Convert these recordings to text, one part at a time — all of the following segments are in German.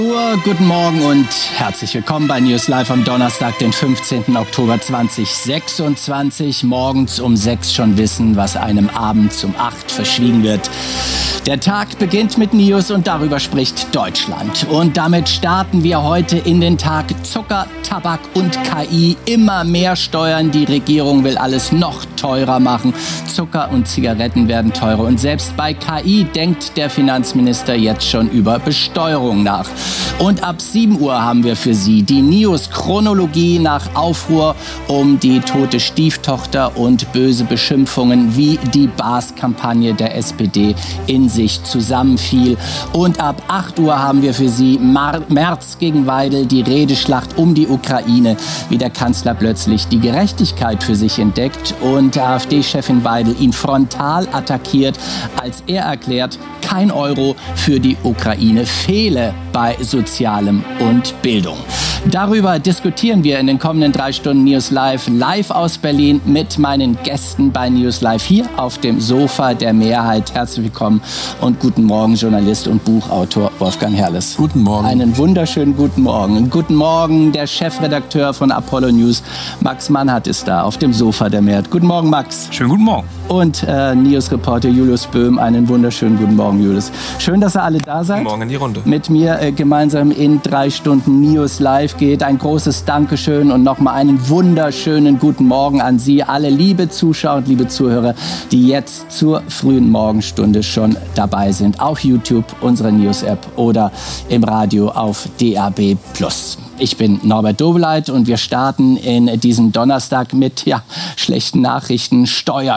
Guten Morgen und herzlich willkommen bei News Live am Donnerstag, den 15. Oktober 2026. Morgens um 6 schon wissen, was einem abends um 8 verschwiegen wird. Der Tag beginnt mit News und darüber spricht Deutschland. Und damit starten wir heute in den Tag. Zucker, Tabak und KI. Immer mehr Steuern. Die Regierung will alles noch teurer machen. Zucker und Zigaretten werden teurer. Und selbst bei KI denkt der Finanzminister jetzt schon über Besteuerung nach. Und ab 7 Uhr haben wir für Sie die News-Chronologie nach Aufruhr um die tote Stieftochter und böse Beschimpfungen, wie die Baas-Kampagne der SPD in sich zusammenfiel. Und ab 8 Uhr haben wir für Sie Merz gegen Weidel, die Redeschlacht um die Ukraine, wie der Kanzler plötzlich die Gerechtigkeit für sich entdeckt und AfD-Chefin Weidel ihn frontal attackiert, als er erklärt, kein Euro für die Ukraine fehle bei Sozialem und Bildung. Darüber diskutieren wir in den kommenden 3 Stunden News Live aus Berlin mit meinen Gästen bei News Live hier auf dem Sofa der Mehrheit. Herzlich willkommen und guten Morgen, Journalist und Buchautor Wolfgang Herrles. Guten Morgen. Einen wunderschönen guten Morgen. Guten Morgen, der Chefredakteur von Apollo News, Max Mannhardt, ist da auf dem Sofa der Mehrheit. Guten Morgen, Max. Schönen guten Morgen. Und News-Reporter Julius Böhm, einen wunderschönen guten Morgen, Julius. Schön, dass ihr alle da seid. Guten Morgen in die Runde. Mit mir gemeinsam in 3 Stunden News Live geht. Ein großes Dankeschön und nochmal einen wunderschönen guten Morgen an Sie alle, liebe Zuschauer und liebe Zuhörer, die jetzt zur frühen Morgenstunde schon dabei sind. Auf YouTube, unserer News-App oder im Radio auf DAB+. Ich bin Norbert Doveleit und wir starten in diesem Donnerstag mit schlechten Nachrichten. Steuer,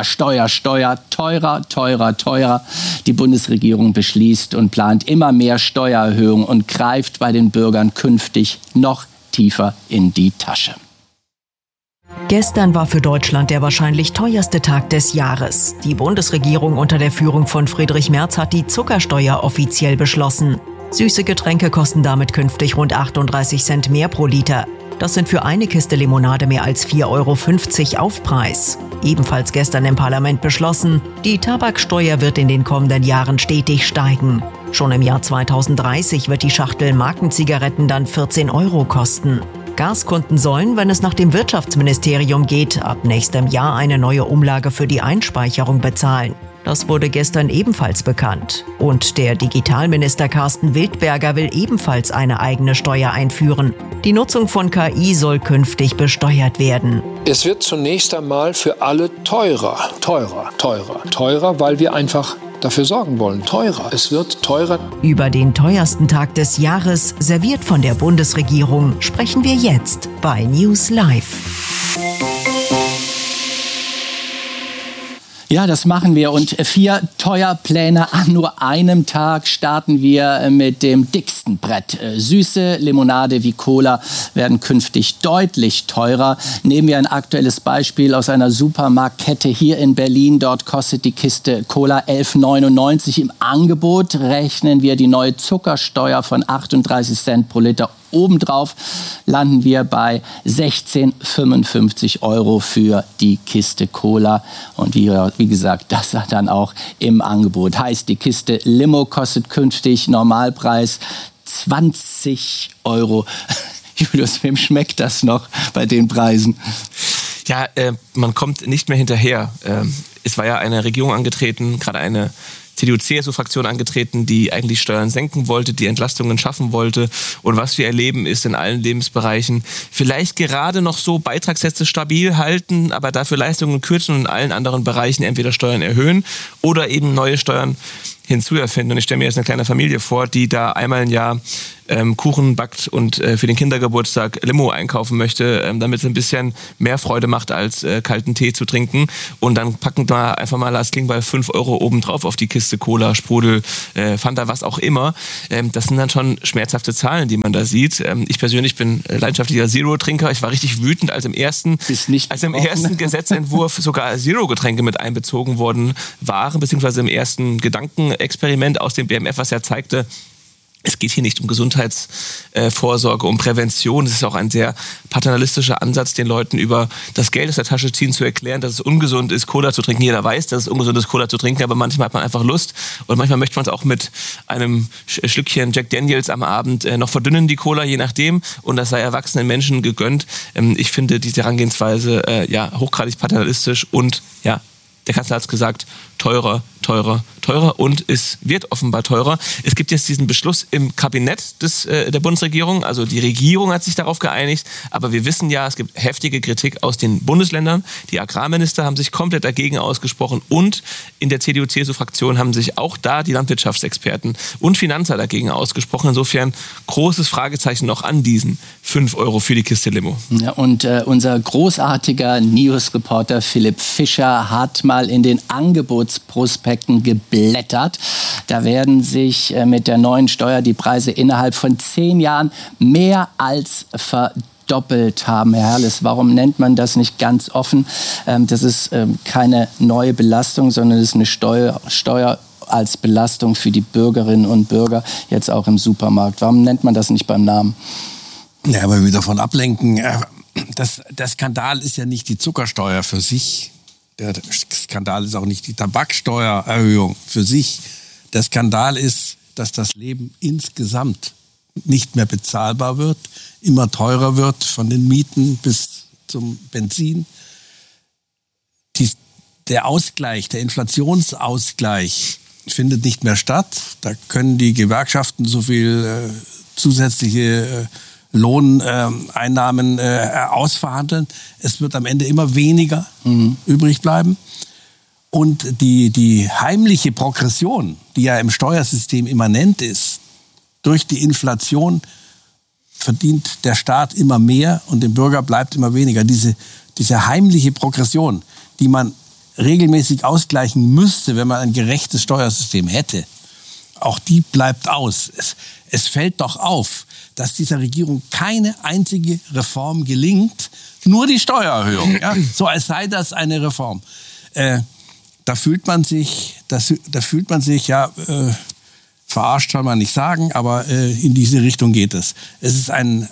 teurer. Die Bundesregierung beschließt und plant immer mehr Steuererhöhungen und greift bei den Bürgern künftig noch tiefer in die Tasche. Gestern war für Deutschland der wahrscheinlich teuerste Tag des Jahres. Die Bundesregierung unter der Führung von Friedrich Merz hat die Zuckersteuer offiziell beschlossen. Süße Getränke kosten damit künftig rund 38 Cent mehr pro Liter. Das sind für eine Kiste Limonade mehr als 4,50 € Aufpreis. Ebenfalls gestern im Parlament beschlossen, die Tabaksteuer wird in den kommenden Jahren stetig steigen. Schon im Jahr 2030 wird die Schachtel Markenzigaretten dann 14 € kosten. Gaskunden sollen, wenn es nach dem Wirtschaftsministerium geht, ab nächstem Jahr eine neue Umlage für die Einspeicherung bezahlen. Das wurde gestern ebenfalls bekannt. Und der Digitalminister Carsten Wildberger will ebenfalls eine eigene Steuer einführen. Die Nutzung von KI soll künftig besteuert werden. Es wird zunächst einmal für alle teurer, weil wir einfach dafür sorgen wollen. Teurer. Es wird teurer. Über den teuersten Tag des Jahres, serviert von der Bundesregierung, sprechen wir jetzt bei News Live. Ja, das machen wir. Und 4 Teuerpläne an nur einem Tag starten wir mit dem dicksten Brett. Süße Limonade wie Cola werden künftig deutlich teurer. Nehmen wir ein aktuelles Beispiel aus einer Supermarktkette hier in Berlin. Dort kostet die Kiste Cola 11,99 €. Im Angebot rechnen wir die neue Zuckersteuer von 38 Cent pro Liter. Obendrauf landen wir bei 16,55 € für die Kiste Cola. Und wie gesagt, das hat dann auch im Angebot. Heißt, die Kiste Limo kostet künftig Normalpreis 20 €. Julius, wem schmeckt das noch bei den Preisen? Ja, man kommt nicht mehr hinterher. Es war ja eine Regierung angetreten, gerade eine CDU-CSU-Fraktion angetreten, die eigentlich Steuern senken wollte, die Entlastungen schaffen wollte. Und was wir erleben, ist in allen Lebensbereichen vielleicht gerade noch so Beitragssätze stabil halten, aber dafür Leistungen kürzen und in allen anderen Bereichen entweder Steuern erhöhen oder eben neue Steuern hinzuerfinden. Und ich stelle mir jetzt eine kleine Familie vor, die da einmal im Jahr Kuchen backt und für den Kindergeburtstag Limo einkaufen möchte, damit es ein bisschen mehr Freude macht, als kalten Tee zu trinken. Und dann packen da einfach mal, das klingt bei 5 € obendrauf auf die Kiste Cola, Sprudel, Fanta, was auch immer. Das sind dann schon schmerzhafte Zahlen, die man da sieht. Ich persönlich bin leidenschaftlicher Zero-Trinker. Ich war richtig wütend, als im ersten Gesetzentwurf sogar Zero-Getränke mit einbezogen worden waren, beziehungsweise im ersten Gedankenexperiment aus dem BMF, was ja zeigte, Es geht hier nicht um Gesundheitsvorsorge, um Prävention. Es ist auch ein sehr paternalistischer Ansatz, den Leuten über das Geld aus der Tasche ziehen zu erklären, dass es ungesund ist, Cola zu trinken. Jeder weiß, dass es ungesund ist, Cola zu trinken, aber manchmal hat man einfach Lust. Und manchmal möchte man es auch mit einem Schlückchen Jack Daniels am Abend noch verdünnen, die Cola, je nachdem. Und das sei erwachsenen Menschen gegönnt. Ich finde diese Herangehensweise hochgradig paternalistisch und der Kanzler hat es gesagt, teurer, teurer, teurer und es wird offenbar teurer. Es gibt jetzt diesen Beschluss im Kabinett der Bundesregierung, also die Regierung hat sich darauf geeinigt, aber wir wissen ja, es gibt heftige Kritik aus den Bundesländern. Die Agrarminister haben sich komplett dagegen ausgesprochen und in der CDU-CSU-Fraktion haben sich auch da die Landwirtschaftsexperten und Finanzer dagegen ausgesprochen. Insofern großes Fragezeichen noch an diesen 5 Euro für die Kiste Limo. Ja, und unser großartiger News-Reporter Philipp Fischer hat mal in den Angebotsprospekten geblättert. Da werden sich mit der neuen Steuer die Preise innerhalb von 10 Jahren mehr als verdoppelt haben. Herr Herles, warum nennt man das nicht ganz offen? Das ist keine neue Belastung, sondern es ist eine Steuer als Belastung für die Bürgerinnen und Bürger, jetzt auch im Supermarkt. Warum nennt man das nicht beim Namen? Ja, weil wir davon ablenken. Der Skandal ist ja nicht die Zuckersteuer für sich. Der Skandal ist auch nicht die Tabaksteuererhöhung für sich. Der Skandal ist, dass das Leben insgesamt nicht mehr bezahlbar wird, immer teurer wird, von den Mieten bis zum Benzin. Der Ausgleich, der Inflationsausgleich findet nicht mehr statt. Da können die Gewerkschaften so viel zusätzliche Lohneinnahmen ausverhandeln. Es wird am Ende immer weniger übrig bleiben. Und die heimliche Progression, die ja im Steuersystem immanent ist, durch die Inflation verdient der Staat immer mehr und dem Bürger bleibt immer weniger. Diese heimliche Progression, die man regelmäßig ausgleichen müsste, wenn man ein gerechtes Steuersystem hätte, auch die bleibt aus. Es fällt doch auf, dass dieser Regierung keine einzige Reform gelingt, nur die Steuererhöhung. Ja? So als sei das eine Reform. Da fühlt man sich verarscht soll man nicht sagen, aber in diese Richtung geht es. Es ist ein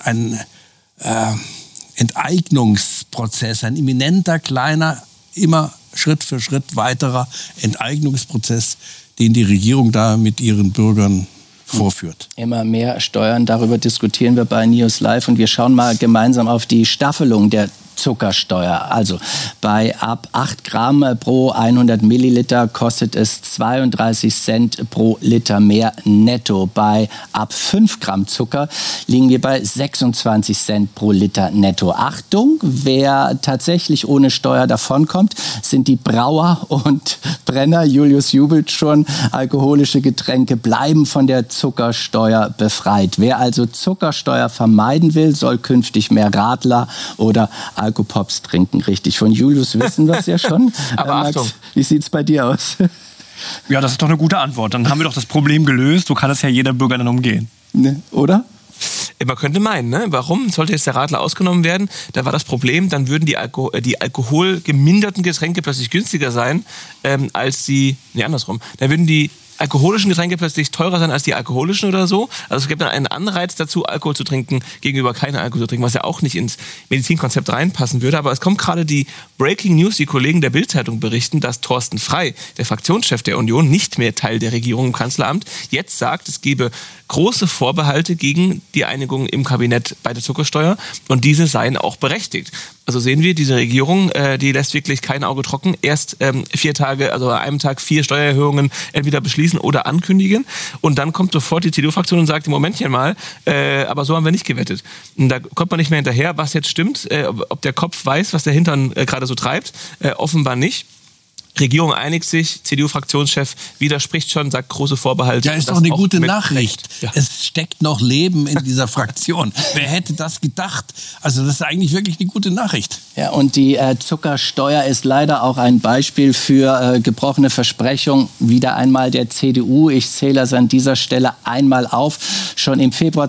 Enteignungsprozess, ein imminenter, kleiner, immer Schritt für Schritt weiterer Enteignungsprozess, den die Regierung da mit ihren Bürgern vorführt. Immer mehr Steuern, darüber diskutieren wir bei News Live und wir schauen mal gemeinsam auf die Staffelung der Zuckersteuer. Also bei ab 8 Gramm pro 100 Milliliter kostet es 32 Cent pro Liter mehr netto. Bei ab 5 Gramm Zucker liegen wir bei 26 Cent pro Liter netto. Achtung, wer tatsächlich ohne Steuer davonkommt, sind die Brauer und Brenner. Julius jubelt schon. Alkoholische Getränke bleiben von der Zuckersteuer befreit. Wer also Zuckersteuer vermeiden will, soll künftig mehr Radler oder Alkopops trinken, richtig. Von Julius wissen wir es ja schon. Aber Max, Achtung. wie sieht es bei dir aus? Ja, das ist doch eine gute Antwort. Dann haben wir doch das Problem gelöst. So kann es ja jeder Bürger dann umgehen. Ne, oder? Man könnte meinen, ne? Warum sollte jetzt der Radler ausgenommen werden? Da war das Problem, dann würden die alkoholgeminderten Getränke plötzlich günstiger sein als andersrum. Dann würden die alkoholischen Getränke plötzlich teurer sein als die alkoholischen oder so. Also es gibt dann einen Anreiz dazu, Alkohol zu trinken, gegenüber keinen Alkohol zu trinken, was ja auch nicht ins Medizinkonzept reinpassen würde. Aber es kommt gerade die Breaking News, die Kollegen der Bild-Zeitung berichten, dass Thorsten Frey, der Fraktionschef der Union, nicht mehr Teil der Regierung im Kanzleramt, jetzt sagt, es gebe große Vorbehalte gegen die Einigung im Kabinett bei der Zuckersteuer und diese seien auch berechtigt. Also sehen wir, diese Regierung, die lässt wirklich kein Auge trocken. Erst 4 Tage, also an einem Tag 4 Steuererhöhungen entweder beschließen oder ankündigen. Und dann kommt sofort die CDU-Fraktion und sagt, Momentchen mal, aber so haben wir nicht gewettet. Und da kommt man nicht mehr hinterher, was jetzt stimmt, ob der Kopf weiß, was der Hintern gerade so treibt. Offenbar nicht. Regierung einigt sich, CDU-Fraktionschef widerspricht schon, sagt große Vorbehalte. Ja, ist doch eine gute Nachricht. Ja. Es steckt noch Leben in dieser Fraktion. Wer hätte das gedacht? Also das ist eigentlich wirklich eine gute Nachricht. Ja, und die Zuckersteuer ist leider auch ein Beispiel für gebrochene Versprechungen. Wieder einmal der CDU. Ich zähle das an dieser Stelle einmal auf. Schon im Februar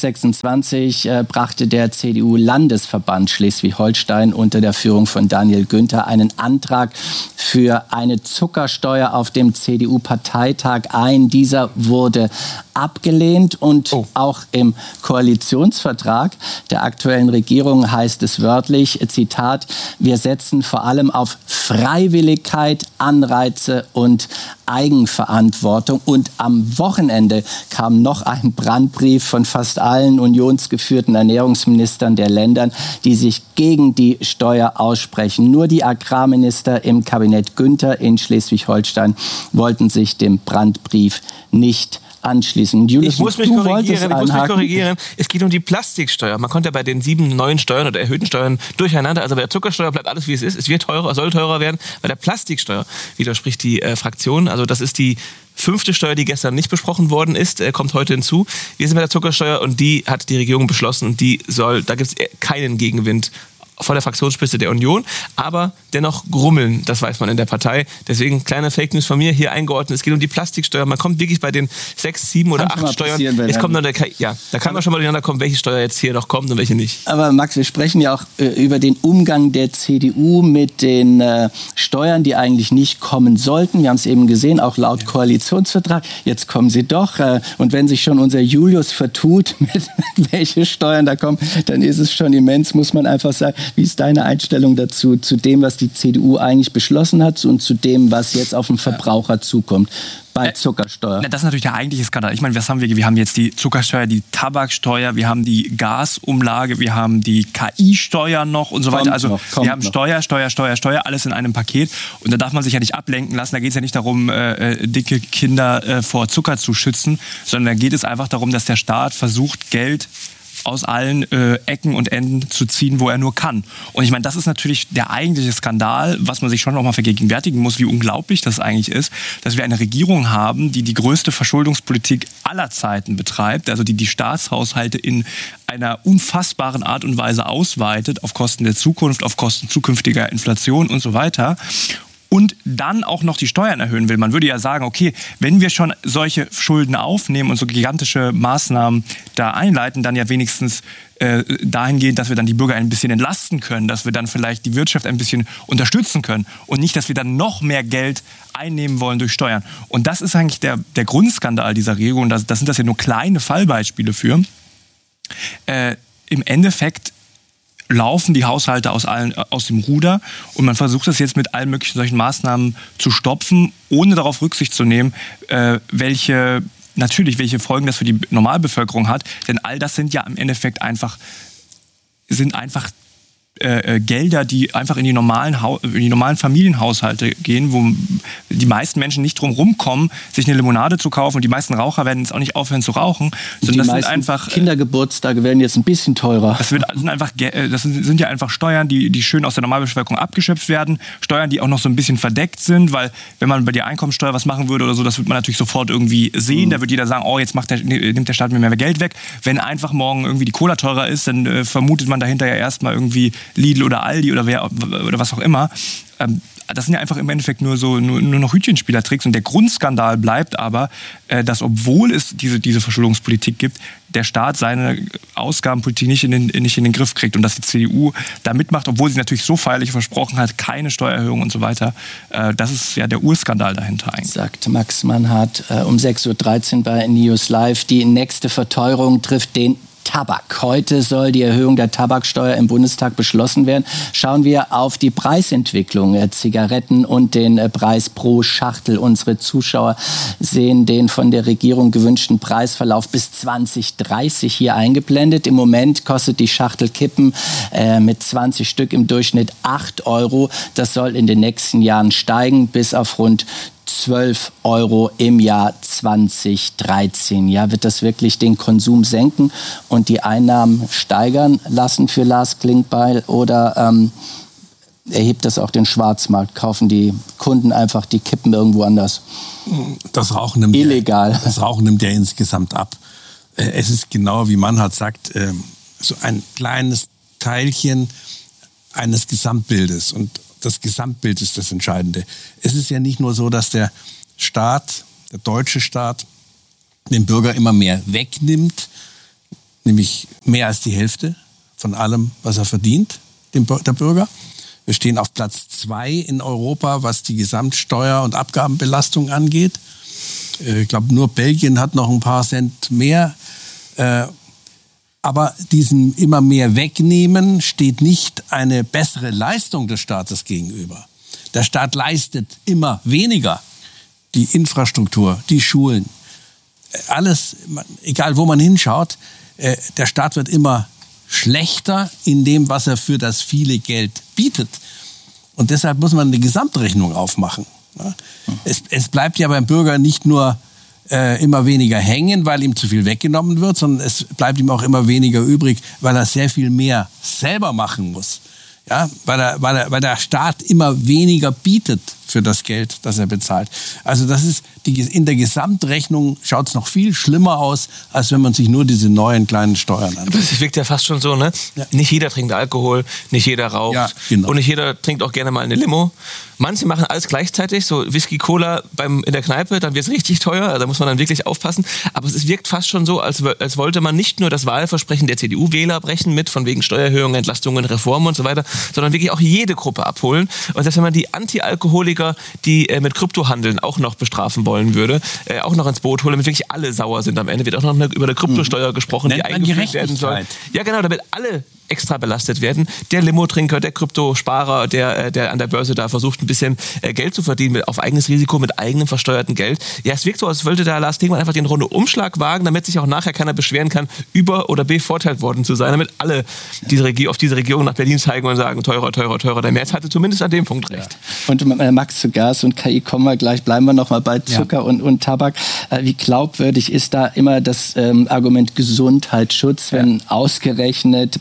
2026 brachte der CDU-Landesverband Schleswig-Holstein unter der Führung von Daniel Günther einen Antrag für für eine Zuckersteuer auf dem CDU-Parteitag ein. Dieser wurde abgelehnt und auch im Koalitionsvertrag der aktuellen Regierung heißt es wörtlich, Zitat, wir setzen vor allem auf Freiwilligkeit, Anreize und Eigenverantwortung. Und am Wochenende kam noch ein Brandbrief von fast allen unionsgeführten Ernährungsministern der Ländern, die sich gegen die Steuer aussprechen. Nur die Agrarminister im Kabinett Günther in Schleswig-Holstein wollten sich dem Brandbrief nicht anschließen. Julius, ich muss mich korrigieren. Es geht um die Plastiksteuer. Man konnte ja bei den 7 neuen Steuern oder erhöhten Steuern durcheinander, also bei der Zuckersteuer bleibt alles wie es ist. Es wird teurer, soll teurer werden. Bei der Plastiksteuer widerspricht die Fraktion. Also das ist die 5. Steuer, die gestern nicht besprochen worden ist, kommt heute hinzu. Wir sind bei der Zuckersteuer und die hat die Regierung beschlossen und da gibt es keinen Gegenwind von der Fraktionsspitze der Union, aber dennoch grummeln, das weiß man in der Partei. Deswegen kleine Fake News von mir hier eingeordnet. Es geht um die Plastiksteuer. Man kommt wirklich bei den 6, 7 oder 8 Steuern. Es kommt noch da kann man schon mal durcheinander kommen, welche Steuer jetzt hier noch kommt und welche nicht. Aber Max, wir sprechen ja auch über den Umgang der CDU mit den Steuern, die eigentlich nicht kommen sollten. Wir haben es eben gesehen, auch laut Koalitionsvertrag. Jetzt kommen sie doch. Und wenn sich schon unser Julius vertut, mit welche Steuern da kommen, dann ist es schon immens, muss man einfach sagen. Wie ist deine Einstellung dazu, zu dem, was die CDU eigentlich beschlossen hat und zu dem, was jetzt auf den Verbraucher zukommt bei Zuckersteuer? Das ist natürlich der eigentliche Skandal. Ich meine, was haben wir? Wir haben jetzt die Zuckersteuer, die Tabaksteuer, wir haben die Gasumlage, wir haben die KI-Steuer noch und so weiter. Also wir haben Steuer, alles in einem Paket. Und da darf man sich ja nicht ablenken lassen. Da geht es ja nicht darum, dicke Kinder vor Zucker zu schützen, sondern da geht es einfach darum, dass der Staat versucht, Geld aus allen Ecken und Enden zu ziehen, wo er nur kann. Und ich meine, das ist natürlich der eigentliche Skandal, was man sich schon noch mal vergegenwärtigen muss, wie unglaublich das eigentlich ist, dass wir eine Regierung haben, die die größte Verschuldungspolitik aller Zeiten betreibt, also die Staatshaushalte in einer unfassbaren Art und Weise ausweitet, auf Kosten der Zukunft, auf Kosten zukünftiger Inflation und so weiter. Und dann auch noch die Steuern erhöhen will. Man würde ja sagen, okay, wenn wir schon solche Schulden aufnehmen und so gigantische Maßnahmen da einleiten, dann ja wenigstens dahingehend, dass wir dann die Bürger ein bisschen entlasten können, dass wir dann vielleicht die Wirtschaft ein bisschen unterstützen können und nicht, dass wir dann noch mehr Geld einnehmen wollen durch Steuern. Und das ist eigentlich der Grundskandal dieser Regierung. Das sind ja nur kleine Fallbeispiele für. Im Endeffekt laufen die Haushalte aus dem Ruder und man versucht das jetzt mit allen möglichen solchen Maßnahmen zu stopfen, ohne darauf Rücksicht zu nehmen, welche Folgen das für die Normalbevölkerung hat. Denn all das sind ja im Endeffekt einfach Gelder, die einfach in die normalen Familienhaushalte gehen, wo die meisten Menschen nicht drum rumkommen, sich eine Limonade zu kaufen. Und die meisten Raucher werden jetzt auch nicht aufhören zu rauchen. Sondern das sind einfach Kindergeburtstage werden jetzt ein bisschen teurer. Das sind ja einfach Steuern, die schön aus der Normalbevölkerung abgeschöpft werden. Steuern, die auch noch so ein bisschen verdeckt sind, weil wenn man bei der Einkommensteuer was machen würde oder so, das wird man natürlich sofort irgendwie sehen. Da wird jeder sagen, oh, jetzt nimmt der Staat mir mehr Geld weg. Wenn einfach morgen irgendwie die Cola teurer ist, dann vermutet man dahinter ja erstmal irgendwie Lidl oder Aldi oder was auch immer. Das sind ja einfach im Endeffekt nur noch Hütchenspielertricks. Und der Grundskandal bleibt aber, dass obwohl es diese Verschuldungspolitik gibt, der Staat seine Ausgabenpolitik nicht in den Griff kriegt. Und dass die CDU da mitmacht, obwohl sie natürlich so feierlich versprochen hat, keine Steuererhöhung und so weiter. Das ist ja der Urskandal dahinter eigentlich. Sagt Max Mannhardt um 6.13 Uhr bei News Live. Die nächste Verteuerung trifft den Tabak. Heute soll die Erhöhung der Tabaksteuer im Bundestag beschlossen werden. Schauen wir auf die Preisentwicklung der Zigaretten und den Preis pro Schachtel. Unsere Zuschauer sehen den von der Regierung gewünschten Preisverlauf bis 2030 hier eingeblendet. Im Moment kostet die Schachtel Kippen mit 20 Stück im Durchschnitt 8 Euro. Das soll in den nächsten Jahren steigen bis auf rund 12 Euro im Jahr 2013. Ja, wird das wirklich den Konsum senken und die Einnahmen steigern lassen für Lars Klingbeil oder erhebt das auch den Schwarzmarkt? Kaufen die Kunden einfach die Kippen irgendwo anders? Das Rauchen nimmt illegal. Das Rauchen nimmt ja insgesamt ab. Es ist genau wie Mannhardt sagt, so ein kleines Teilchen eines Gesamtbildes und das Gesamtbild ist das Entscheidende. Es ist ja nicht nur so, dass der Staat, der deutsche Staat, dem Bürger immer mehr wegnimmt, nämlich mehr als die Hälfte von allem, was er verdient, der Bürger. Wir stehen auf Platz 2 in Europa, was die Gesamtsteuer- und Abgabenbelastung angeht. Ich glaube, nur Belgien hat noch ein paar Cent mehr. Aber diesem immer mehr Wegnehmen steht nicht eine bessere Leistung des Staates gegenüber. Der Staat leistet immer weniger. Die Infrastruktur, die Schulen, alles, egal wo man hinschaut, der Staat wird immer schlechter in dem, was er für das viele Geld bietet. Und deshalb muss man eine Gesamtrechnung aufmachen. Es bleibt ja beim Bürger nicht nur immer weniger hängen, weil ihm zu viel weggenommen wird, sondern es bleibt ihm auch immer weniger übrig, weil er sehr viel mehr selber machen muss. Ja, weil der Staat immer weniger bietet für das Geld, das er bezahlt. Also das ist in der Gesamtrechnung schaut es noch viel schlimmer aus, als wenn man sich nur diese neuen kleinen Steuern anschaut. Das wirkt ja fast schon so, ne? Ja. Nicht jeder trinkt Alkohol, nicht jeder raucht, ja, genau. Und nicht jeder trinkt auch gerne mal eine Limo. Manche machen alles gleichzeitig, so Whisky, Cola in der Kneipe, dann wird es richtig teuer, da muss man dann wirklich aufpassen. Aber es wirkt fast schon so, als wollte man nicht nur das Wahlversprechen der CDU-Wähler brechen mit, von wegen Steuererhöhungen, Entlastungen, Reformen und so weiter, sondern wirklich auch jede Gruppe abholen. Und selbst wenn man die Anti-Alkoholiker, die mit Krypto handeln, auch noch bestrafen wollen würde, auch noch ins Boot holen, damit wirklich alle sauer sind am Ende. Wird auch noch über eine Kryptosteuer gesprochen, die eingeführt werden soll. Ja genau, damit alle extra belastet werden. Der Limo-Trinker, der Kryptosparer, der an der Börse da versucht, ein bisschen Geld zu verdienen, auf eigenes Risiko, mit eigenem versteuerten Geld. Ja, es wirkt so, als wollte da Lars Klingbeil einfach den Runde-Umschlag wagen, damit sich auch nachher keiner beschweren kann, über- oder bevorteilt worden zu sein, damit alle auf diese Regierung nach Berlin zeigen und sagen, teurer, teurer, teurer. Der Merz hatte zumindest an dem Punkt recht. Ja. Und Max, zu Gas und KI kommen wir gleich, bleiben wir noch mal bei Zucker und Tabak. Wie glaubwürdig ist da immer das Argument Gesundheitsschutz, wenn ausgerechnet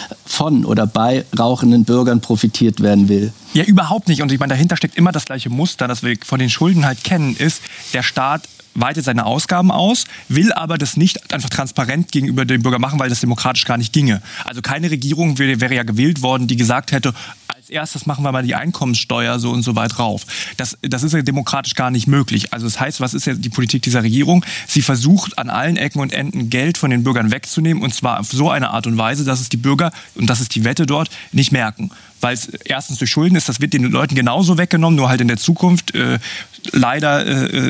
von oder bei rauchenden Bürgern profitiert werden will? Ja, überhaupt nicht. Und ich meine, dahinter steckt immer das gleiche Muster, das wir von den Schulden halt kennen, ist, der Staat weitet seine Ausgaben aus, will aber das nicht einfach transparent gegenüber dem Bürger machen, weil das demokratisch gar nicht ginge. Also keine Regierung wäre ja gewählt worden, die gesagt hätte, als erstes machen wir mal die Einkommenssteuer so und so weit rauf. Das ist ja demokratisch gar nicht möglich. Also das heißt, was ist ja die Politik dieser Regierung? Sie versucht an allen Ecken und Enden Geld von den Bürgern wegzunehmen, und zwar auf so eine Art und Weise, dass es die Bürger, und das ist die Wette dort, nicht merken. Weil es erstens durch Schulden ist, das wird den Leuten genauso weggenommen, nur halt in der Zukunft. Leider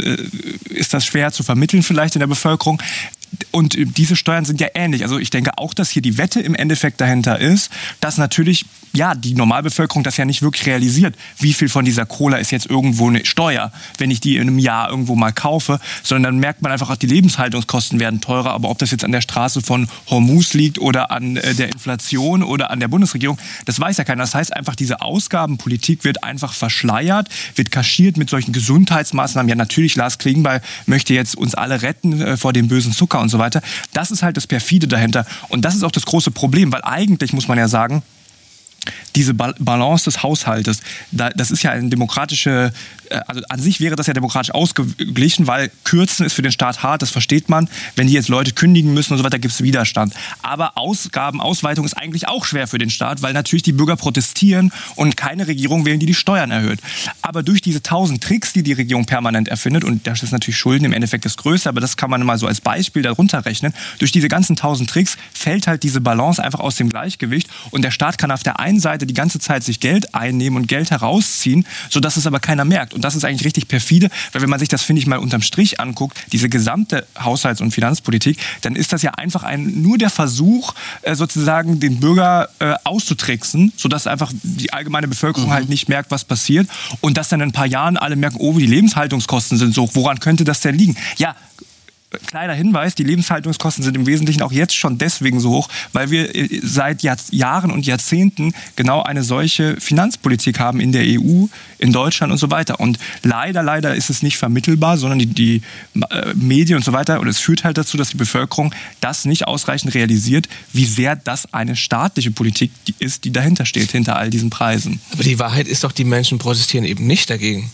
ist das schwer zu vermitteln vielleicht in der Bevölkerung. Und diese Steuern sind ja ähnlich. Also ich denke auch, dass hier die Wette im Endeffekt dahinter ist, dass natürlich die Normalbevölkerung das ja nicht wirklich realisiert, wie viel von dieser Cola ist jetzt irgendwo eine Steuer, wenn ich die in einem Jahr irgendwo mal kaufe, sondern dann merkt man einfach, auch die Lebenshaltungskosten werden teurer, aber ob das jetzt an der Straße von Hormuz liegt oder an der Inflation oder an der Bundesregierung, das weiß ja keiner. Das heißt einfach, diese Ausgabenpolitik wird einfach verschleiert, wird kaschiert mit solchen Gesundheitsmaßnahmen. Ja, natürlich, Lars Klingbeil möchte jetzt uns alle retten vor dem bösen Zucker und so weiter. Das ist halt das Perfide dahinter. Und das ist auch das große Problem, weil eigentlich muss man ja sagen, diese Balance des Haushaltes, das ist ja eine demokratische, also an sich wäre das ja demokratisch ausgeglichen, weil Kürzen ist für den Staat hart, das versteht man. Wenn die jetzt Leute kündigen müssen und so weiter, gibt es Widerstand. Aber Ausgabenausweitung ist eigentlich auch schwer für den Staat, weil natürlich die Bürger protestieren und keine Regierung wählen, die Steuern erhöht. Aber durch diese 1000 Tricks, die die Regierung permanent erfindet, und das ist natürlich Schulden im Endeffekt das Größte, aber das kann man mal so als Beispiel darunter rechnen, durch diese ganzen 1000 Tricks fällt halt diese Balance einfach aus dem Gleichgewicht, und der Staat kann auf der einen Seite die ganze Zeit sich Geld einnehmen und Geld herausziehen, sodass es aber keiner merkt. Und das ist eigentlich richtig perfide, weil wenn man sich das, finde ich, mal unterm Strich anguckt, diese gesamte Haushalts- und Finanzpolitik, dann ist das ja einfach nur der Versuch, sozusagen den Bürger auszutricksen, sodass einfach die allgemeine Bevölkerung halt nicht merkt, was passiert, und dass dann in ein paar Jahren alle merken, oh, die Lebenshaltungskosten sind so hoch, woran könnte das denn liegen? Ja, kleiner Hinweis, die Lebenshaltungskosten sind im Wesentlichen auch jetzt schon deswegen so hoch, weil wir seit Jahren und Jahrzehnten genau eine solche Finanzpolitik haben in der EU, in Deutschland und so weiter. Und leider ist es nicht vermittelbar, sondern die Medien und so weiter, und es führt halt dazu, dass die Bevölkerung das nicht ausreichend realisiert, wie sehr das eine staatliche Politik ist, die dahinter steht, hinter all diesen Preisen. Aber die Wahrheit ist doch, die Menschen protestieren eben nicht dagegen.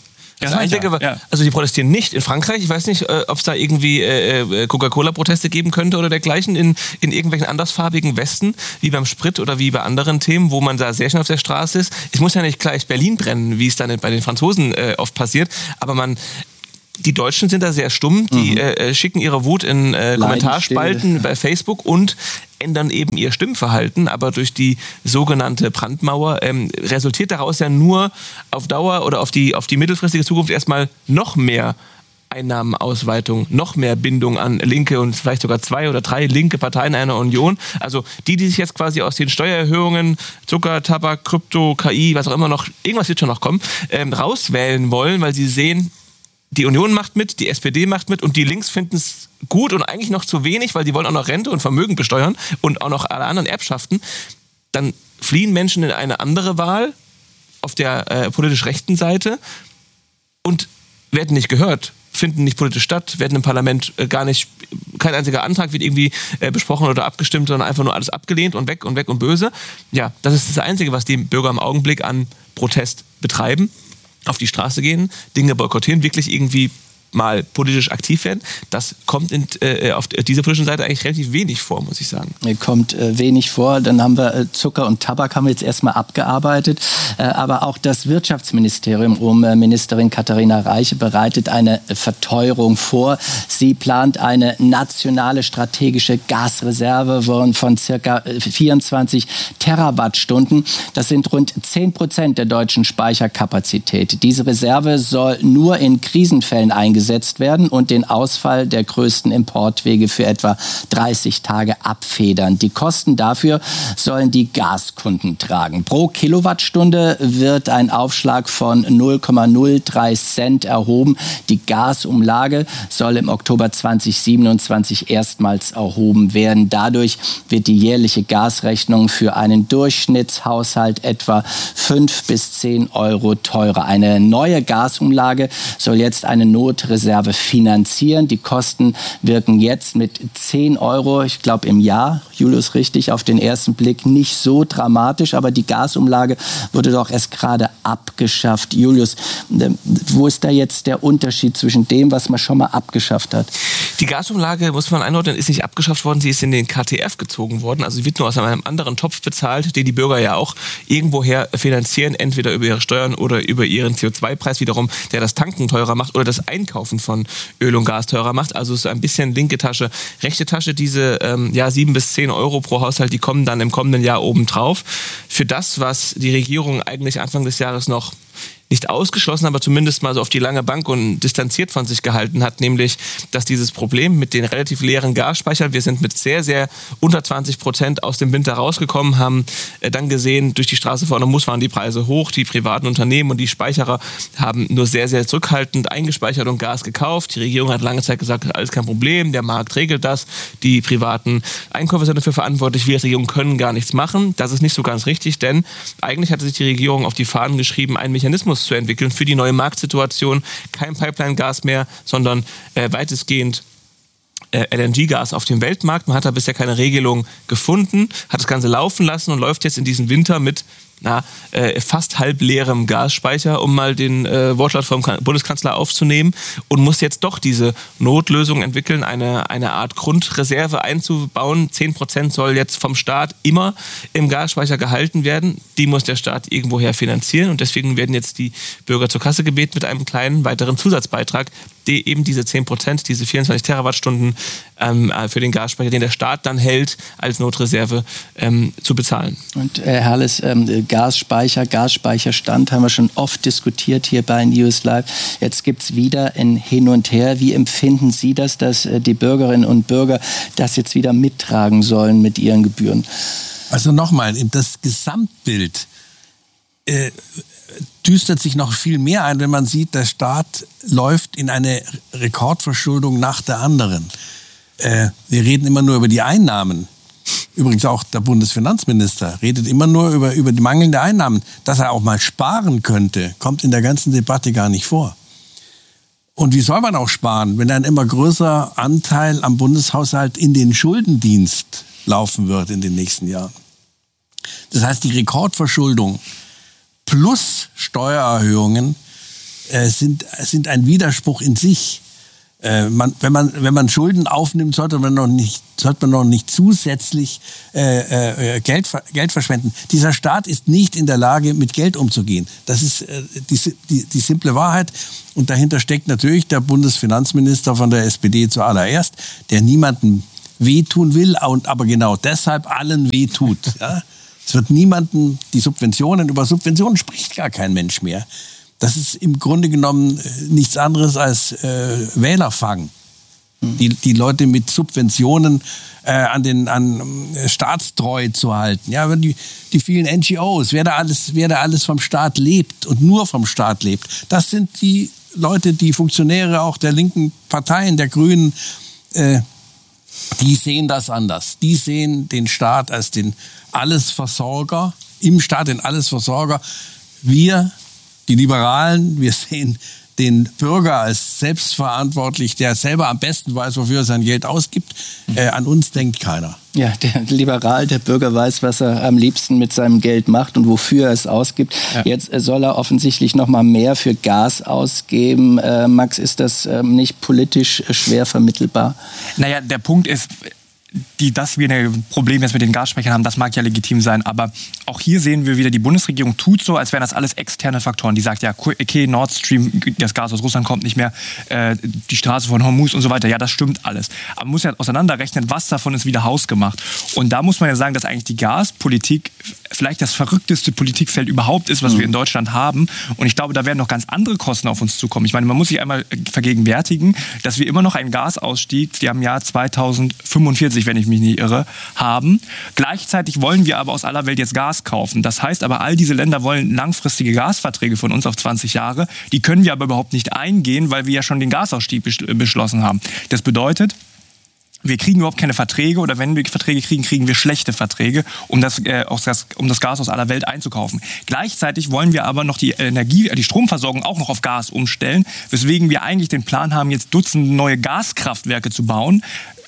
Also die protestieren nicht in Frankreich. Ich weiß nicht, ob es da irgendwie Coca-Cola-Proteste geben könnte oder dergleichen in irgendwelchen andersfarbigen Westen, wie beim Sprit oder wie bei anderen Themen, wo man da sehr schnell auf der Straße ist. Es muss ja nicht gleich Berlin brennen, wie es dann bei den Franzosen oft passiert, aber Die Deutschen sind da sehr stumm, die schicken ihre Wut in Kommentarspalten bei Facebook und ändern eben ihr Stimmverhalten, aber durch die sogenannte Brandmauer resultiert daraus ja nur auf Dauer oder auf die mittelfristige Zukunft erstmal noch mehr Einnahmenausweitung, noch mehr Bindung an linke und vielleicht sogar 2 oder 3 linke Parteien einer Union. Also die sich jetzt quasi aus den Steuererhöhungen, Zucker, Tabak, Krypto, KI, was auch immer noch, irgendwas wird schon noch kommen, rauswählen wollen, weil sie sehen, die Union macht mit, die SPD macht mit und die Links finden es gut und eigentlich noch zu wenig, weil die wollen auch noch Rente und Vermögen besteuern und auch noch alle anderen Erbschaften. Dann fliehen Menschen in eine andere Wahl auf der politisch rechten Seite und werden nicht gehört, finden nicht politisch statt, werden im Parlament kein einziger Antrag wird irgendwie besprochen oder abgestimmt, sondern einfach nur alles abgelehnt und weg und böse. Ja, das ist das Einzige, was die Bürger im Augenblick an Protest betreiben. Auf die Straße gehen, Dinge boykottieren, wirklich irgendwie mal politisch aktiv werden, das kommt auf dieser politischen Seite eigentlich relativ wenig vor, muss ich sagen. Kommt wenig vor. Dann haben wir Zucker und Tabak haben wir jetzt erstmal abgearbeitet. Aber auch das Wirtschaftsministerium um Ministerin Katharina Reiche bereitet eine Verteuerung vor. Sie plant eine nationale strategische Gasreserve von circa 24 Terawattstunden. Das sind rund 10% der deutschen Speicherkapazität. Diese Reserve soll nur in Krisenfällen eingesetzt werden und den Ausfall der größten Importwege für etwa 30 Tage abfedern. Die Kosten dafür sollen die Gaskunden tragen. Pro Kilowattstunde wird ein Aufschlag von 0,03 Cent erhoben. Die Gasumlage soll im Oktober 2027 erstmals erhoben werden. Dadurch wird die jährliche Gasrechnung für einen Durchschnittshaushalt etwa 5 bis 10 Euro teurer. Eine neue Gasumlage soll jetzt eine Notreserve finanzieren. Die Kosten wirken jetzt mit 10 Euro, ich glaube im Jahr, Julius, richtig, auf den ersten Blick nicht so dramatisch, aber die Gasumlage wurde doch erst gerade abgeschafft. Julius, wo ist da jetzt der Unterschied zwischen dem, was man schon mal abgeschafft hat? Die Gasumlage, muss man einordnen, ist nicht abgeschafft worden, sie ist in den KTF gezogen worden, also sie wird nur aus einem anderen Topf bezahlt, den die Bürger ja auch irgendwoher finanzieren, entweder über ihre Steuern oder über ihren CO2-Preis wiederum, der das Tanken teurer macht oder das Einkaufen von Öl und Gas teurer macht. Also es ist ein bisschen linke Tasche, rechte Tasche. Diese 7 bis 10 Euro pro Haushalt, die kommen dann im kommenden Jahr obendrauf. Für das, was die Regierung eigentlich Anfang des Jahres noch nicht ausgeschlossen, aber zumindest mal so auf die lange Bank und distanziert von sich gehalten hat, nämlich, dass dieses Problem mit den relativ leeren Gasspeichern, wir sind mit sehr, sehr unter 20% aus dem Winter rausgekommen, haben dann gesehen, durch die Straße vorne waren die Preise hoch, die privaten Unternehmen und die Speicherer haben nur sehr, sehr zurückhaltend eingespeichert und Gas gekauft. Die Regierung hat lange Zeit gesagt, alles kein Problem, der Markt regelt das, die privaten Einkäufer sind dafür verantwortlich, wir als Regierung können gar nichts machen. Das ist nicht so ganz richtig, denn eigentlich hatte sich die Regierung auf die Fahnen geschrieben, einen Mechanismus zu entwickeln für die neue Marktsituation. Kein Pipeline-Gas mehr, sondern weitestgehend LNG-Gas auf dem Weltmarkt. Man hat da bisher keine Regelung gefunden, hat das Ganze laufen lassen und läuft jetzt in diesem Winter mit fast halb leerem Gasspeicher, um mal den Wortlaut vom Bundeskanzler aufzunehmen, und muss jetzt doch diese Notlösung entwickeln, eine Art Grundreserve einzubauen. 10% soll jetzt vom Staat immer im Gasspeicher gehalten werden. Die muss der Staat irgendwoher finanzieren und deswegen werden jetzt die Bürger zur Kasse gebeten mit einem kleinen weiteren Zusatzbeitrag, die eben diese 10%, diese 24 Terawattstunden für den Gasspeicher, den der Staat dann hält, als Notreserve zu bezahlen. Und Herr Herles, Gasspeicherstand haben wir schon oft diskutiert hier bei News Live. Jetzt gibt es wieder ein Hin und Her. Wie empfinden Sie das, dass die Bürgerinnen und Bürger das jetzt wieder mittragen sollen mit ihren Gebühren? Also nochmal, das Gesamtbild düstert sich noch viel mehr ein, wenn man sieht, der Staat läuft in eine Rekordverschuldung nach der anderen. Wir reden immer nur über die Einnahmen. Übrigens auch der Bundesfinanzminister redet immer nur über die mangelnde Einnahmen. Dass er auch mal sparen könnte, kommt in der ganzen Debatte gar nicht vor. Und wie soll man auch sparen, wenn ein immer größerer Anteil am Bundeshaushalt in den Schuldendienst laufen wird in den nächsten Jahren? Das heißt, die Rekordverschuldung plus Steuererhöhungen sind ein Widerspruch in sich. Wenn man Schulden aufnimmt, sollte man noch nicht zusätzlich Geld verschwenden. Dieser Staat ist nicht in der Lage, mit Geld umzugehen. Das ist die simple Wahrheit. Und dahinter steckt natürlich der Bundesfinanzminister von der SPD zuallererst, der niemandem wehtun will und aber genau deshalb allen wehtut. Ja? Es wird niemandem über Subventionen spricht gar kein Mensch mehr. Das ist im Grunde genommen nichts anderes als Wählerfang. Die Leute mit Subventionen an Staatstreu zu halten. Ja, die vielen NGOs, wer da alles vom Staat lebt und nur vom Staat lebt. Das sind die Leute, die Funktionäre auch der linken Parteien, der Grünen, die sehen das anders. Die sehen den Staat als den Allesversorger, im Staat den Allesversorger. Wir, die Liberalen, wir sehen den Bürger als selbstverantwortlich, der selber am besten weiß, wofür er sein Geld ausgibt. An uns denkt keiner. Ja, der Liberal, der Bürger weiß, was er am liebsten mit seinem Geld macht und wofür er es ausgibt. Ja. Jetzt soll er offensichtlich noch mal mehr für Gas ausgeben. Max, ist das nicht politisch schwer vermittelbar? Naja, der Punkt ist, dass wir ein Problem jetzt mit den Gasspeichern haben, das mag ja legitim sein, aber auch hier sehen wir wieder, die Bundesregierung tut so, als wären das alles externe Faktoren. Die sagt ja, okay, Nord Stream, das Gas aus Russland kommt nicht mehr, die Straße von Hormuz und so weiter, ja, das stimmt alles. Aber man muss ja auseinanderrechnen, was davon ist wieder hausgemacht. Und da muss man ja sagen, dass eigentlich die Gaspolitik vielleicht das verrückteste Politikfeld überhaupt ist, was wir in Deutschland haben. Und ich glaube, da werden noch ganz andere Kosten auf uns zukommen. Ich meine, man muss sich einmal vergegenwärtigen, dass wir immer noch einen Gasausstieg, die am Jahr 2045, wenn ich mich nicht irre, haben. Gleichzeitig wollen wir aber aus aller Welt jetzt Gas kaufen. Das heißt aber, all diese Länder wollen langfristige Gasverträge von uns auf 20 Jahre. Die können wir aber überhaupt nicht eingehen, weil wir ja schon den Gasausstieg beschlossen haben. Das bedeutet, wir kriegen überhaupt keine Verträge oder wenn wir Verträge kriegen, kriegen wir schlechte Verträge, um das Gas aus aller Welt einzukaufen. Gleichzeitig wollen wir aber noch die Stromversorgung auch noch auf Gas umstellen, weswegen wir eigentlich den Plan haben, jetzt Dutzende neue Gaskraftwerke zu bauen.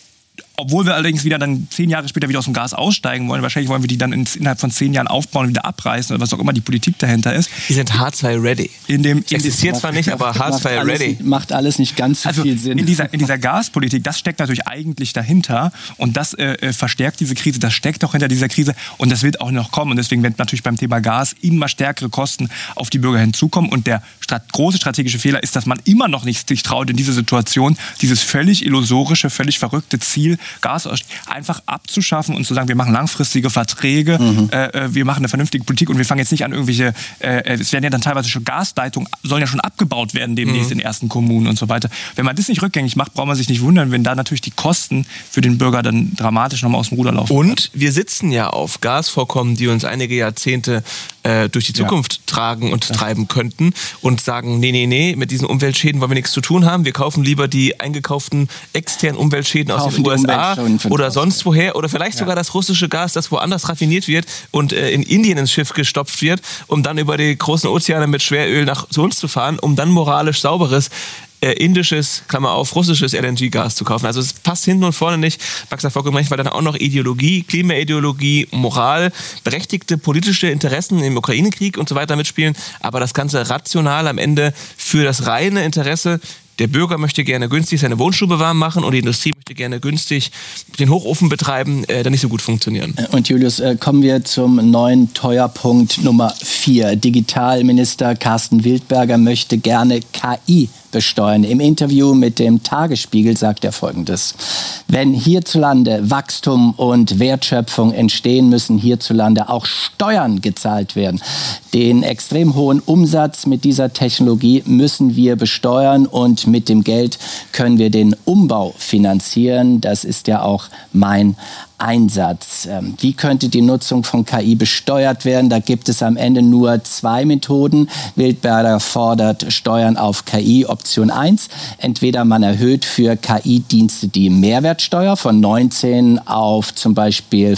Obwohl wir allerdings wieder dann 10 Jahre später wieder aus dem Gas aussteigen wollen. Wahrscheinlich wollen wir die dann innerhalb von 10 Jahren aufbauen und wieder abreißen oder was auch immer die Politik dahinter ist. Die sind H2-ready. Existiert zwar nicht, aber H2-ready. Macht alles nicht ganz so viel Sinn. In dieser Gaspolitik, das steckt natürlich eigentlich dahinter und das verstärkt diese Krise, das steckt auch hinter dieser Krise und das wird auch noch kommen. Und deswegen werden natürlich beim Thema Gas immer stärkere Kosten auf die Bürger hinzukommen. Und der große strategische Fehler ist, dass man immer noch nicht sich traut, in dieser Situation dieses völlig illusorische, völlig verrückte Ziel, Gas einfach abzuschaffen und zu sagen, wir machen langfristige Verträge, wir machen eine vernünftige Politik und wir fangen jetzt nicht an irgendwelche, es werden ja dann teilweise schon Gasleitungen, sollen ja schon abgebaut werden demnächst in ersten Kommunen und so weiter. Wenn man das nicht rückgängig macht, braucht man sich nicht wundern, wenn da natürlich die Kosten für den Bürger dann dramatisch nochmal aus dem Ruder laufen. Und wir sitzen ja auf Gasvorkommen, die uns einige Jahrzehnte durch die Zukunft tragen und treiben könnten und sagen, nee, mit diesen Umweltschäden wollen wir nichts zu tun haben. Wir kaufen lieber die eingekauften externen Umweltschäden aus den USA oder sonst woher oder vielleicht sogar das russische Gas, das woanders raffiniert wird und in Indien ins Schiff gestopft wird, um dann über die großen Ozeane mit Schweröl zu uns zu fahren, um dann moralisch sauberes indisches, Klammer auf, russisches LNG-Gas zu kaufen. Also es passt hinten und vorne nicht. Max hat vollkommen recht, weil dann auch noch Ideologie, Klimaideologie, Moral, berechtigte politische Interessen im Ukraine-Krieg und so weiter mitspielen. Aber das Ganze rational am Ende für das reine Interesse. Der Bürger möchte gerne günstig seine Wohnstube warm machen und die Industrie möchte gerne günstig den Hochofen betreiben, dann nicht so gut funktionieren. Und Julius, kommen wir zum neuen Teuerpunkt Nummer 4. Digitalminister Carsten Wildberger möchte gerne KI besteuern. Im Interview mit dem Tagesspiegel sagt er Folgendes: Wenn hierzulande Wachstum und Wertschöpfung entstehen, müssen hierzulande auch Steuern gezahlt werden. Den extrem hohen Umsatz mit dieser Technologie müssen wir besteuern und mit dem Geld können wir den Umbau finanzieren. Das ist ja auch mein Einsatz. Wie könnte die Nutzung von KI besteuert werden? Da gibt es am Ende nur 2 Methoden. Wildberger fordert Steuern auf KI. Option 1, entweder man erhöht für KI-Dienste die Mehrwertsteuer von 19 auf zum Beispiel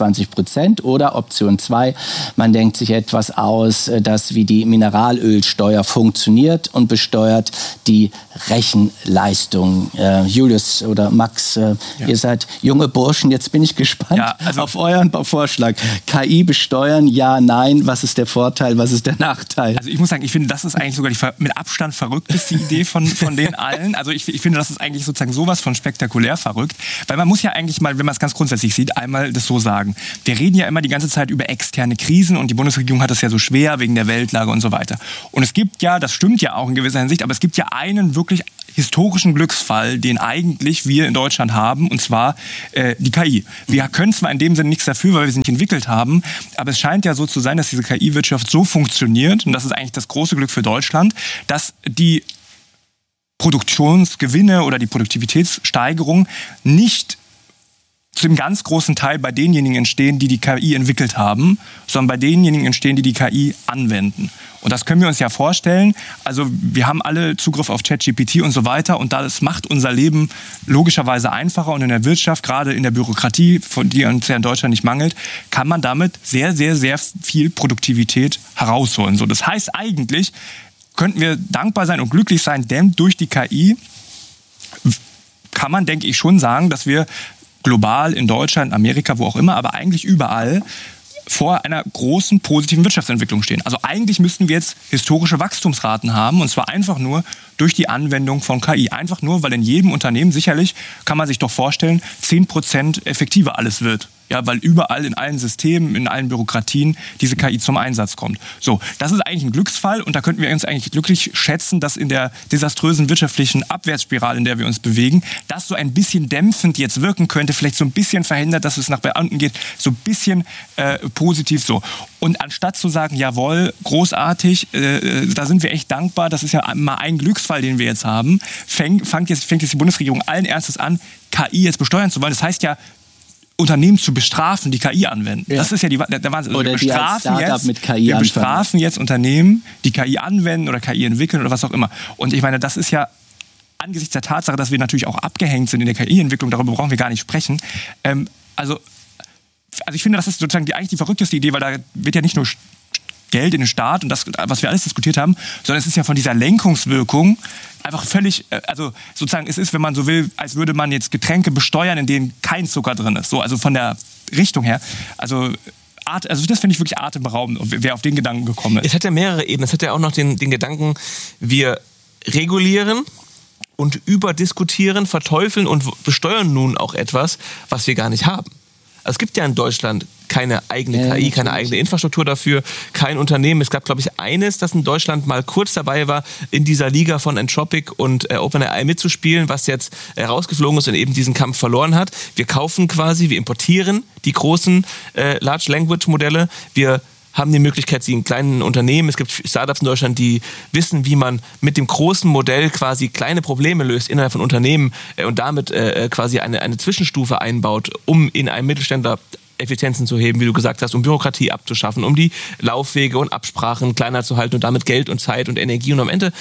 25% oder Option 2, man denkt sich etwas aus, das wie die Mineralölsteuer funktioniert und besteuert die Rechenleistung. Julius oder Max, ihr seid junge Burschen, jetzt bin ich ich gespannt auf euren Vorschlag. KI besteuern, ja, nein. Was ist der Vorteil, was ist der Nachteil? Also ich muss sagen, ich finde, das ist eigentlich sogar die mit Abstand verrückteste Idee von den allen. Also ich finde, das ist eigentlich sozusagen sowas von spektakulär verrückt. Weil man muss ja eigentlich mal, wenn man es ganz grundsätzlich sieht, einmal das so sagen. Wir reden ja immer die ganze Zeit über externe Krisen und die Bundesregierung hat das ja so schwer wegen der Weltlage und so weiter. Und es gibt ja, das stimmt ja auch in gewisser Hinsicht, aber es gibt ja einen wirklich historischen Glücksfall, den eigentlich wir in Deutschland haben, und zwar die KI. Wir können zwar in dem Sinne nichts dafür, weil wir sie nicht entwickelt haben, aber es scheint ja so zu sein, dass diese KI-Wirtschaft so funktioniert, und das ist eigentlich das große Glück für Deutschland, dass die Produktionsgewinne oder die Produktivitätssteigerung nicht zum ganz großen Teil bei denjenigen entstehen, die die KI entwickelt haben, sondern bei denjenigen entstehen, die die KI anwenden. Und das können wir uns ja vorstellen. Also wir haben alle Zugriff auf ChatGPT und so weiter, und das macht unser Leben logischerweise einfacher, und in der Wirtschaft, gerade in der Bürokratie, von die uns ja in Deutschland nicht mangelt, kann man damit sehr, sehr, sehr viel Produktivität herausholen. So, das heißt, eigentlich könnten wir dankbar sein und glücklich sein, denn durch die KI kann man, denke ich, schon sagen, dass wir global in Deutschland, Amerika, wo auch immer, aber eigentlich überall vor einer großen positiven Wirtschaftsentwicklung stehen. Also eigentlich müssten wir jetzt historische Wachstumsraten haben, und zwar einfach nur durch die Anwendung von KI. Einfach nur, weil in jedem Unternehmen sicherlich, kann man sich doch vorstellen, 10% effektiver alles wird. Ja, weil überall in allen Systemen, in allen Bürokratien diese KI zum Einsatz kommt. So, das ist eigentlich ein Glücksfall, und da könnten wir uns eigentlich glücklich schätzen, dass in der desaströsen wirtschaftlichen Abwärtsspirale, in der wir uns bewegen, das so ein bisschen dämpfend jetzt wirken könnte, vielleicht so ein bisschen verhindert, dass es nach Beamten geht, so ein bisschen positiv so. Und anstatt zu sagen, jawohl, großartig, da sind wir echt dankbar, das ist ja mal ein Glücksfall, den wir jetzt haben, fängt jetzt die Bundesregierung allen Ernstes an, KI jetzt besteuern zu wollen. Das heißt ja, Unternehmen zu bestrafen, die KI anwenden. Ja. Das ist ja der Wahnsinn. Oder die als Startup mit KI wir bestrafen jetzt Unternehmen, die KI anwenden oder KI entwickeln oder was auch immer. Und ich meine, das ist ja angesichts der Tatsache, dass wir natürlich auch abgehängt sind in der KI-Entwicklung, darüber brauchen wir gar nicht sprechen. Also ich finde, das ist sozusagen eigentlich die verrückteste Idee, weil da wird ja nicht nur Geld in den Staat und das, was wir alles diskutiert haben, sondern es ist ja von dieser Lenkungswirkung einfach völlig, also sozusagen, es ist, wenn man so will, als würde man jetzt Getränke besteuern, in denen kein Zucker drin ist. So, also von der Richtung her. Also das finde ich wirklich atemberaubend, wer auf den Gedanken gekommen ist. Es hat ja mehrere Ebenen. Es hat ja auch noch den Gedanken, wir regulieren und überdiskutieren, verteufeln und besteuern nun auch etwas, was wir gar nicht haben. Also es gibt ja in Deutschland keine eigene KI, keine eigene Infrastruktur dafür, kein Unternehmen. Es gab, glaube ich, eines, das in Deutschland mal kurz dabei war, in dieser Liga von Anthropic und OpenAI mitzuspielen, was jetzt rausgeflogen ist und eben diesen Kampf verloren hat. Wir kaufen quasi, wir importieren die großen Large Language Modelle. Wir haben die Möglichkeit, sie in kleinen Unternehmen, es gibt Startups in Deutschland, die wissen, wie man mit dem großen Modell quasi kleine Probleme löst innerhalb von Unternehmen und damit quasi eine Zwischenstufe einbaut, um in einem Mittelständler Effizienzen zu heben, wie du gesagt hast, um Bürokratie abzuschaffen, um die Laufwege und Absprachen kleiner zu halten und damit Geld und Zeit und Energie und am Ende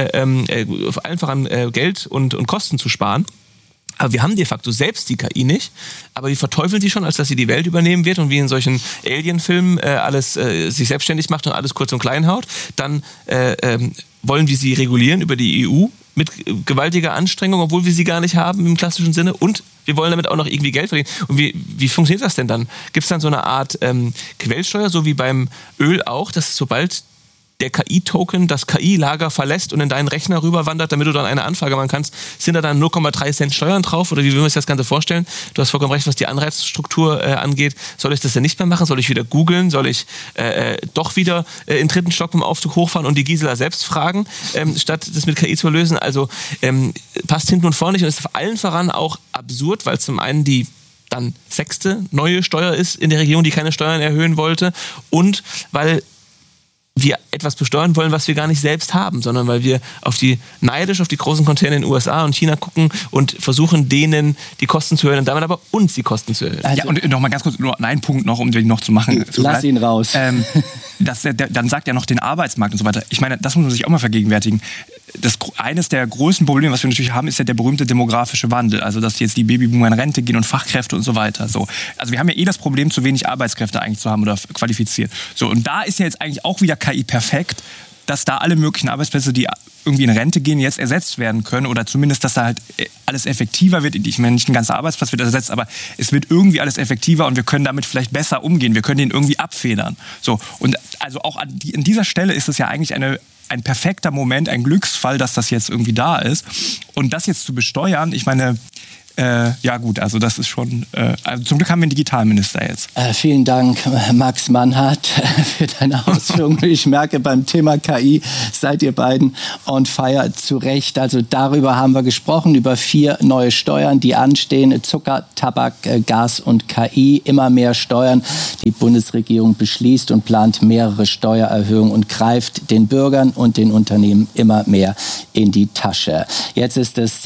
einfach an Geld und Kosten zu sparen. Aber wir haben de facto selbst die KI nicht, aber wir verteufeln sie schon, als dass sie die Welt übernehmen wird und wie in solchen Alien-Filmen alles sich selbstständig macht und alles kurz und klein haut. Dann wollen wir sie regulieren über die EU mit gewaltiger Anstrengung, obwohl wir sie gar nicht haben im klassischen Sinne, und wir wollen damit auch noch irgendwie Geld verdienen. Und wie funktioniert das denn dann? Gibt es dann so eine Art Quellsteuer, so wie beim Öl auch, dass sobald der KI-Token das KI-Lager verlässt und in deinen Rechner rüberwandert, damit du dann eine Anfrage machen kannst, sind da dann 0,3 Cent Steuern drauf? Oder wie will man sich das Ganze vorstellen? Du hast vollkommen recht, was die Anreizstruktur angeht. Soll ich das denn nicht mehr machen? Soll ich wieder googeln? Soll ich doch wieder in dritten Stock mit dem Aufzug hochfahren und die Gisela selbst fragen, statt das mit KI zu lösen? Also passt hinten und vorne nicht und ist auf allen voran auch absurd, weil zum einen die dann 6. neue Steuer ist in der Regierung, die keine Steuern erhöhen wollte, und weil wir etwas besteuern wollen, was wir gar nicht selbst haben, sondern weil wir neidisch auf die großen Konzerne in den USA und China gucken und versuchen, denen die Kosten zu erhöhen und damit aber uns die Kosten zu erhöhen. Ja, und noch mal ganz kurz, nur einen Punkt noch, um den noch zu machen. Lass ihn raus. Dann sagt er noch den Arbeitsmarkt und so weiter. Ich meine, das muss man sich auch mal vergegenwärtigen. Eines der größten Probleme, was wir natürlich haben, ist ja der berühmte demografische Wandel. Also, dass jetzt die Babyboomer in Rente gehen und Fachkräfte und so weiter. So. Also, wir haben ja das Problem, zu wenig Arbeitskräfte eigentlich zu haben oder qualifiziert. So, und da ist ja jetzt eigentlich auch wieder KI perfekt, dass da alle möglichen Arbeitsplätze, die irgendwie in Rente gehen, jetzt ersetzt werden können oder zumindest, dass da halt alles effektiver wird. Ich meine, nicht ein ganzer Arbeitsplatz wird ersetzt, aber es wird irgendwie alles effektiver und wir können damit vielleicht besser umgehen. Wir können den irgendwie abfedern. So, und also auch an dieser Stelle ist es ja eigentlich ein perfekter Moment, ein Glücksfall, dass das jetzt irgendwie da ist. Und das jetzt zu besteuern, ich meine, ja gut, also das ist schon, also zum Glück haben wir einen Digitalminister jetzt. Vielen Dank, Max Mannhardt, für deine Ausführungen. Ich merke, beim Thema KI seid ihr beiden on fire, zu Recht. Also darüber haben wir gesprochen, über 4 neue Steuern, die anstehen. Zucker, Tabak, Gas und KI. Immer mehr Steuern. Die Bundesregierung beschließt und plant mehrere Steuererhöhungen und greift den Bürgern und den Unternehmen immer mehr in die Tasche. Jetzt ist es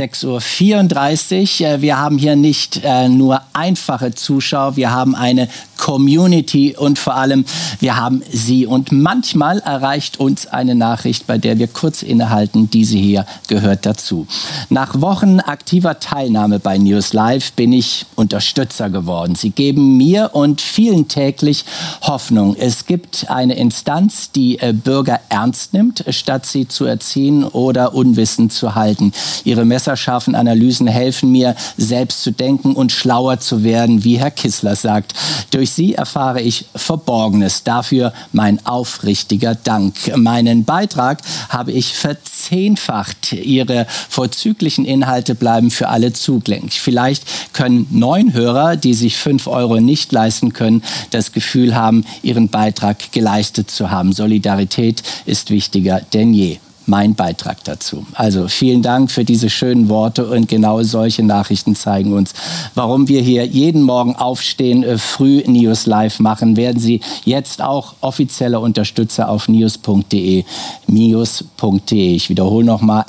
6:34 Uhr. Wir haben hier nicht nur einfache Zuschauer, wir haben eine Community und vor allem, wir haben Sie. Und manchmal erreicht uns eine Nachricht, bei der wir kurz innehalten. Diese hier gehört dazu. Nach Wochen aktiver Teilnahme bei News Live bin ich Unterstützer geworden. Sie geben mir und vielen täglich Hoffnung. Es gibt eine Instanz, die Bürger ernst nimmt, statt sie zu erziehen oder unwissend zu halten. Ihre messerscharfen Analysen helfen mir, selbst zu denken und schlauer zu werden, wie Herr Kissler sagt. Durch Sie erfahre ich Verborgenes. Dafür mein aufrichtiger Dank. Meinen Beitrag habe ich verzehnfacht. Ihre vorzüglichen Inhalte bleiben für alle zugänglich. Vielleicht können 9 Hörer, die sich 5 € nicht leisten können, das Gefühl haben, ihren Beitrag geleistet zu haben. Solidarität ist wichtiger denn je. Mein Beitrag dazu. Also vielen Dank für diese schönen Worte und genau solche Nachrichten zeigen uns, warum wir hier jeden Morgen aufstehen, früh News Live machen. Werden Sie jetzt auch offizielle Unterstützer auf news.de. News.de. Ich wiederhole nochmal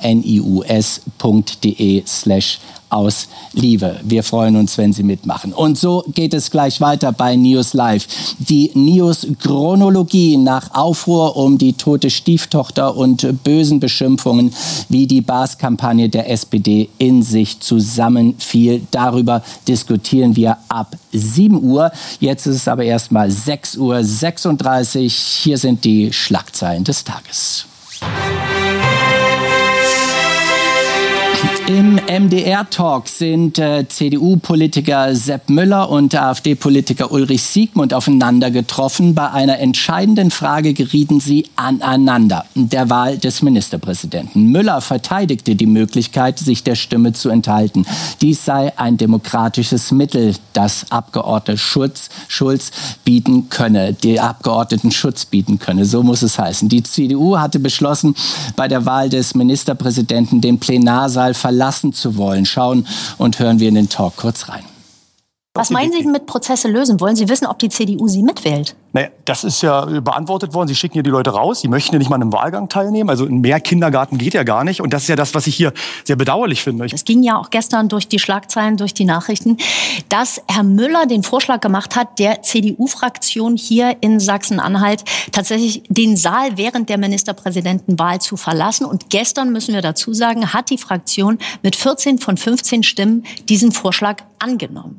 news.de/aus Liebe. Wir freuen uns, wenn Sie mitmachen. Und so geht es gleich weiter bei News Live. Die News-Chronologie nach Aufruhr um die tote Stieftochter und bösen Beschimpfungen, wie die Bas-Kampagne der SPD in sich zusammenfiel. Darüber diskutieren wir ab 7 Uhr. Jetzt ist es aber erst mal 6:36 Uhr. Hier sind die Schlagzeilen des Tages. Im MDR-Talk sind CDU-Politiker Sepp Müller und AfD-Politiker Ulrich Siegmund aufeinander getroffen. Bei einer entscheidenden Frage gerieten sie aneinander, der Wahl des Ministerpräsidenten. Müller verteidigte die Möglichkeit, sich der Stimme zu enthalten. Dies sei ein demokratisches Mittel, das Abgeordnete Schutz bieten könne. Die Abgeordneten Schutz bieten könne, so muss es heißen. Die CDU hatte beschlossen, bei der Wahl des Ministerpräsidenten den Plenarsaal verlassen zu wollen. Schauen und hören wir in den Talk kurz rein. Was meinen Sie mit Prozesse lösen? Wollen Sie wissen, ob die CDU Sie mitwählt? Naja, das ist ja beantwortet worden. Sie schicken hier die Leute raus. Sie möchten ja nicht mal an einem Wahlgang teilnehmen. Also mehr Kindergarten geht ja gar nicht. Und das ist ja das, was ich hier sehr bedauerlich finde. Es ging ja auch gestern durch die Schlagzeilen, durch die Nachrichten, dass Herr Müller den Vorschlag gemacht hat, der CDU-Fraktion hier in Sachsen-Anhalt tatsächlich den Saal während der Ministerpräsidentenwahl zu verlassen. Und gestern, müssen wir dazu sagen, hat die Fraktion mit 14 von 15 Stimmen diesen Vorschlag angenommen.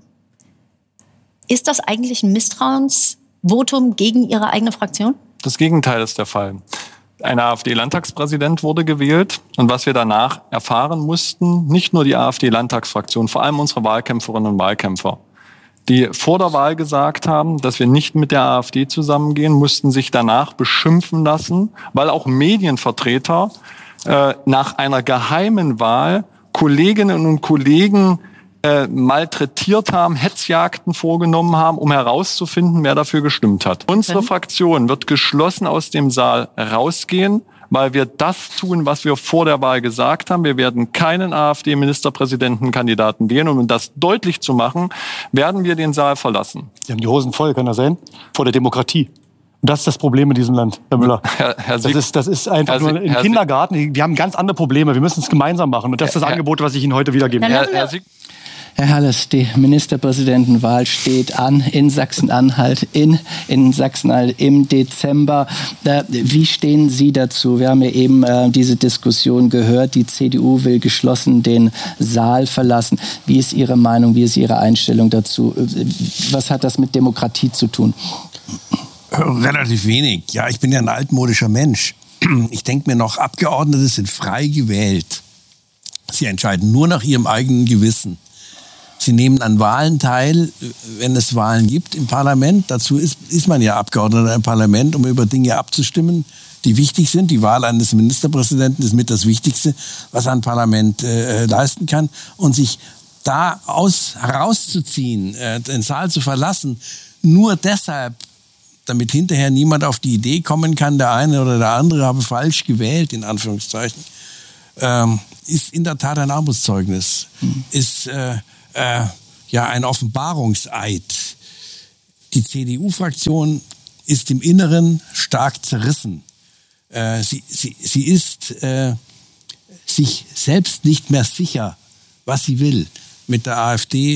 Ist das eigentlich ein Misstrauensvotum gegen Ihre eigene Fraktion? Das Gegenteil ist der Fall. Ein AfD-Landtagspräsident wurde gewählt. Und was wir danach erfahren mussten, nicht nur die AfD-Landtagsfraktion, vor allem unsere Wahlkämpferinnen und Wahlkämpfer, die vor der Wahl gesagt haben, dass wir nicht mit der AfD zusammengehen, mussten sich danach beschimpfen lassen, weil auch Medienvertreter nach einer geheimen Wahl Kolleginnen und Kollegen malträtiert haben, Hetzjagden vorgenommen haben, um herauszufinden, wer dafür gestimmt hat. Unsere Fraktion wird geschlossen aus dem Saal rausgehen, weil wir das tun, was wir vor der Wahl gesagt haben. Wir werden keinen AfD-Ministerpräsidentenkandidaten wählen. Und um das deutlich zu machen, werden wir den Saal verlassen. Sie haben die Hosen voll, kann das sein? Vor der Demokratie. Und das ist das Problem in diesem Land, Herr Müller. Das ist einfach nur im Kindergarten. Wir haben ganz andere Probleme. Wir müssen es gemeinsam machen. Und das ist das Angebot, was ich Ihnen heute wiedergebe. Herr Halles, die Ministerpräsidentenwahl steht an in Sachsen-Anhalt, in Sachsen-Anhalt im Dezember. Wie stehen Sie dazu? Wir haben ja eben diese Diskussion gehört. Die CDU will geschlossen den Saal verlassen. Wie ist Ihre Meinung? Wie ist Ihre Einstellung dazu? Was hat das mit Demokratie zu tun? Relativ wenig. Ja, ich bin ja ein altmodischer Mensch. ich denke mir noch, Abgeordnete sind frei gewählt. Sie entscheiden nur nach ihrem eigenen Gewissen. Sie nehmen an Wahlen teil, wenn es Wahlen gibt im Parlament. Dazu ist man ja Abgeordneter im Parlament, um über Dinge abzustimmen, die wichtig sind. Die Wahl eines Ministerpräsidenten ist mit das Wichtigste, was ein Parlament leisten kann. Und sich da herauszuziehen, den Saal zu verlassen, nur deshalb, damit hinterher niemand auf die Idee kommen kann, der eine oder der andere habe falsch gewählt, in Anführungszeichen, ist in der Tat ein Armutszeugnis. Ist ein Offenbarungseid. Die CDU-Fraktion ist im Inneren stark zerrissen. Sie ist sich selbst nicht mehr sicher, was sie will. Mit der AfD